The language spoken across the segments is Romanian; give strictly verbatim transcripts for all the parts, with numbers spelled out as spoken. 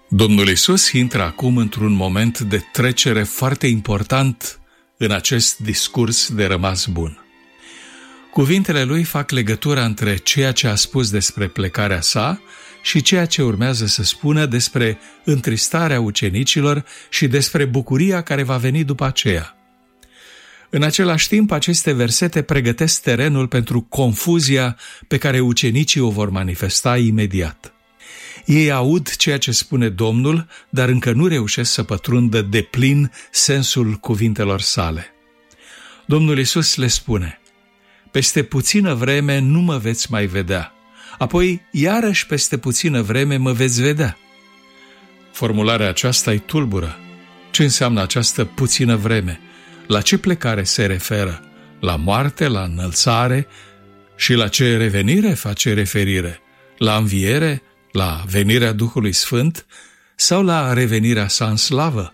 Domnul Iisus intră acum într-un moment de trecere foarte important în acest discurs de rămas bun. Cuvintele lui fac legătura între ceea ce a spus despre plecarea sa și ceea ce urmează să spună despre întristarea ucenicilor și despre bucuria care va veni după aceea. În același timp, aceste versete pregătesc terenul pentru confuzia pe care ucenicii o vor manifesta imediat. Ei aud ceea ce spune Domnul, dar încă nu reușesc să pătrundă deplin sensul cuvintelor sale. Domnul Iisus le spune: peste puțină vreme nu mă veți mai vedea, apoi iarăși peste puțină vreme mă veți vedea. Formularea aceasta îi tulbură. Ce înseamnă această puțină vreme? La ce plecare se referă? La moarte, la înălțare? Și la ce revenire face referire? La înviere? La venirea Duhului Sfânt? Sau la revenirea sa în slavă?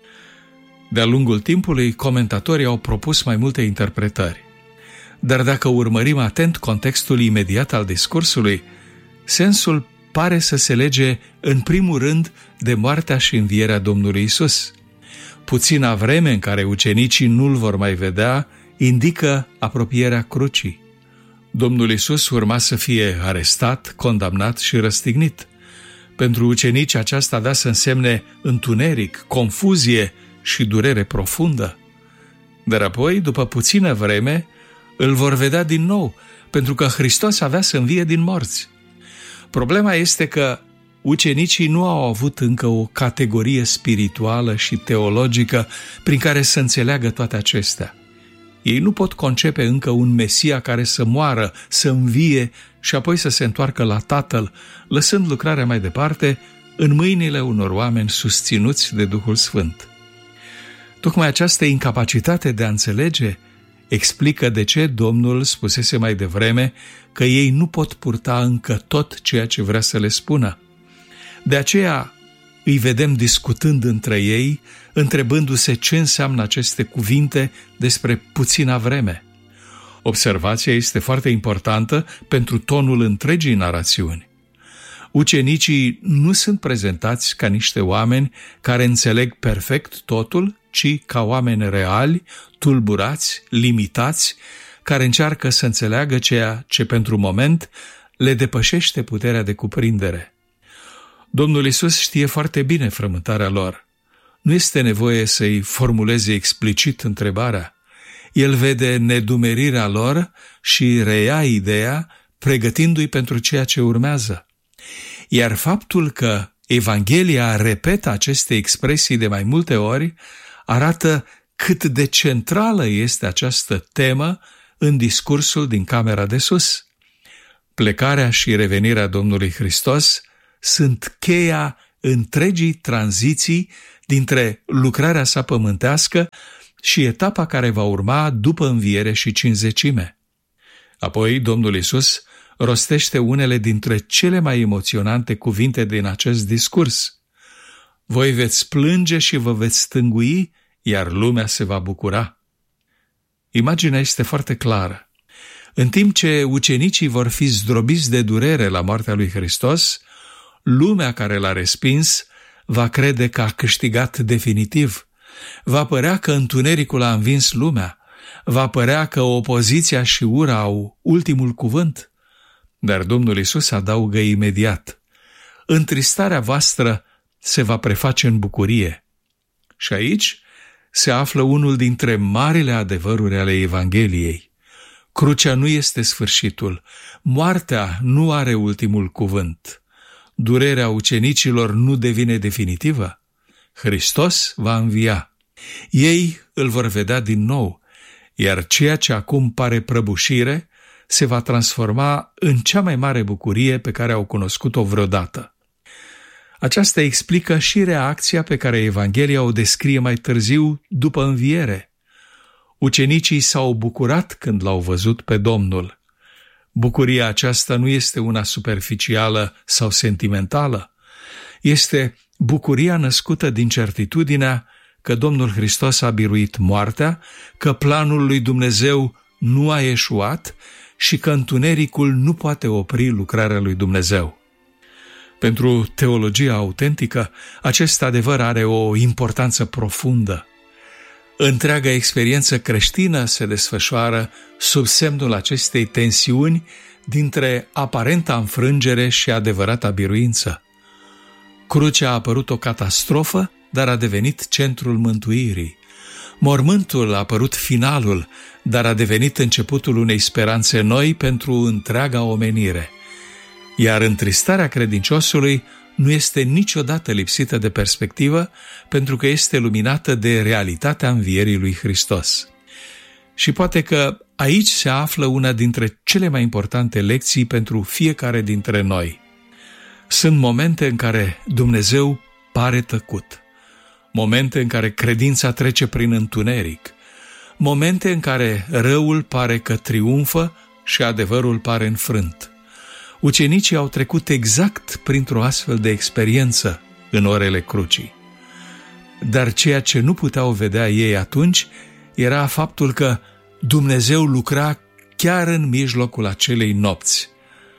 De-a lungul timpului, comentatorii au propus mai multe interpretări. Dar dacă urmărim atent contextul imediat al discursului, sensul pare să se lege în primul rând de moartea și învierea Domnului Iisus. Puțina vreme în care ucenicii nu-L vor mai vedea indică apropierea crucii. Domnul Iisus urma să fie arestat, condamnat și răstignit. Pentru ucenici aceasta avea să însemne întuneric, confuzie și durere profundă. Dar apoi, după puțină vreme, Îl vor vedea din nou, pentru că Hristos avea să învie din morți. Problema este că ucenicii nu au avut încă o categorie spirituală și teologică prin care să înțeleagă toate acestea. Ei nu pot concepe încă un Mesia care să moară, să învie și apoi să se întoarcă la Tatăl, lăsând lucrarea mai departe în mâinile unor oameni susținuți de Duhul Sfânt. Tocmai această incapacitate de a înțelege explică de ce Domnul spusese mai devreme că ei nu pot purta încă tot ceea ce vrea să le spună. De aceea îi vedem discutând între ei, întrebându-se ce înseamnă aceste cuvinte despre puțina vreme. Observația este foarte importantă pentru tonul întregii narațiuni. Ucenicii nu sunt prezentați ca niște oameni care înțeleg perfect totul, ci ca oameni reali, tulburați, limitați, care încearcă să înțeleagă ceea ce pentru moment le depășește puterea de cuprindere. Domnul Iisus știe foarte bine frământarea lor. Nu este nevoie să-i formuleze explicit întrebarea. El vede nedumerirea lor și reia ideea, pregătindu-i pentru ceea ce urmează. Iar faptul că Evanghelia repetă aceste expresii de mai multe ori arată cât de centrală este această temă în discursul din camera de sus. Plecarea și revenirea Domnului Hristos sunt cheia întregii tranziții dintre lucrarea sa pământească și etapa care va urma după înviere și cincizecime. Apoi Domnul Iisus rostește unele dintre cele mai emoționante cuvinte din acest discurs. Voi veți plânge și vă veți stângui, iar lumea se va bucura. Imaginea este foarte clară. În timp ce ucenicii vor fi zdrobiți de durere la moartea lui Hristos, lumea care l-a respins va crede că a câștigat definitiv. Va părea că întunericul a învins lumea. Va părea că opoziția și ura au ultimul cuvânt. Dar Domnul Iisus adaugă imediat: întristarea voastră se va preface în bucurie. Și aici se află unul dintre marile adevăruri ale Evangheliei. Crucea nu este sfârșitul, moartea nu are ultimul cuvânt. Durerea ucenicilor nu devine definitivă. Hristos va învia. Ei îl vor vedea din nou, iar ceea ce acum pare prăbușire se va transforma în cea mai mare bucurie pe care au cunoscut-o vreodată. Aceasta explică și reacția pe care Evanghelia o descrie mai târziu după înviere. Ucenicii s-au bucurat când l-au văzut pe Domnul. Bucuria aceasta nu este una superficială sau sentimentală. Este bucuria născută din certitudinea că Domnul Hristos a biruit moartea, că planul lui Dumnezeu nu a eșuat și că întunericul nu poate opri lucrarea lui Dumnezeu. Pentru teologia autentică, acest adevăr are o importanță profundă. Întreaga experiență creștină se desfășoară sub semnul acestei tensiuni dintre aparenta înfrângere și adevărata biruință. Crucea a apărut o catastrofă, dar a devenit centrul mântuirii. Mormântul a apărut finalul, dar a devenit începutul unei speranțe noi pentru întreaga omenire. Iar întristarea credinciosului nu este niciodată lipsită de perspectivă, pentru că este luminată de realitatea învierii lui Hristos. Și poate că aici se află una dintre cele mai importante lecții pentru fiecare dintre noi. Sunt momente în care Dumnezeu pare tăcut, momente în care credința trece prin întuneric, momente în care răul pare că triumfă și adevărul pare înfrânt. Ucenicii au trecut exact printr-o astfel de experiență în orele crucii. Dar ceea ce nu puteau vedea ei atunci era faptul că Dumnezeu lucra chiar în mijlocul acelei nopți.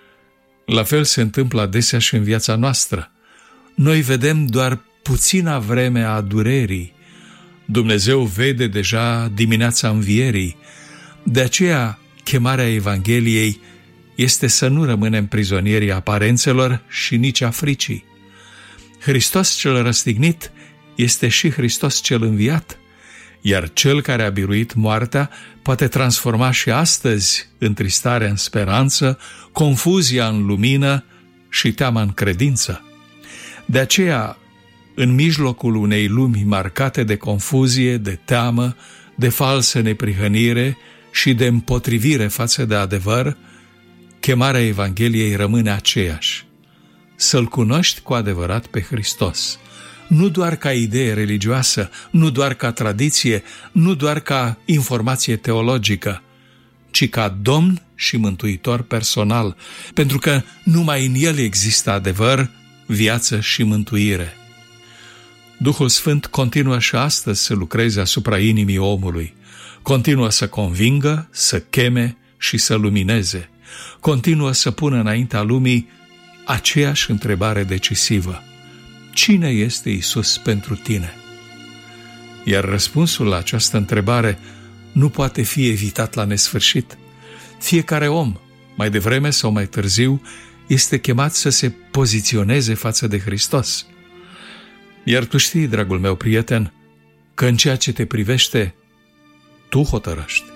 La fel se întâmplă adesea și în viața noastră. Noi vedem doar puțina vreme a durerii. Dumnezeu vede deja dimineața învierii. De aceea, chemarea Evangheliei este să nu rămânem prizonierii aparențelor și nici a fricii. Hristos cel răstignit este și Hristos cel înviat, iar Cel care a biruit moartea poate transforma și astăzi întristarea în speranță, confuzia în lumină și teama în credință. De aceea, în mijlocul unei lumi marcate de confuzie, de teamă, de falsă neprihănire și de împotrivire față de adevăr, chemarea Evangheliei rămâne aceeași: să-L cunoști cu adevărat pe Hristos, nu doar ca idee religioasă, nu doar ca tradiție, nu doar ca informație teologică, ci ca Domn și Mântuitor personal, pentru că numai în El există adevăr, viață și mântuire. Duhul Sfânt continuă și astăzi să lucreze asupra inimii omului, continuă să convingă, să cheme și să lumineze, continuă să pună înaintea lumii aceeași întrebare decisivă: cine este Iisus pentru tine? Iar răspunsul la această întrebare nu poate fi evitat la nesfârșit. Fiecare om, mai devreme sau mai târziu, este chemat să se poziționeze față de Hristos. Iar tu știi, dragul meu prieten, că în ceea ce te privește, tu hotărăști.